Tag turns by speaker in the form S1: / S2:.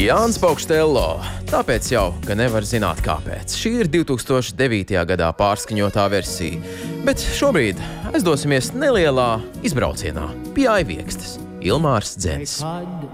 S1: Jānis Paukštello, tāpēc jau, ka nevar zināt kāpēc. Šī ir 2009. gadā pārskaņotā versija, bet šobrīd aizdosimies nelielā izbraucienā pie Aiviekstes. Ilmārs Dzens.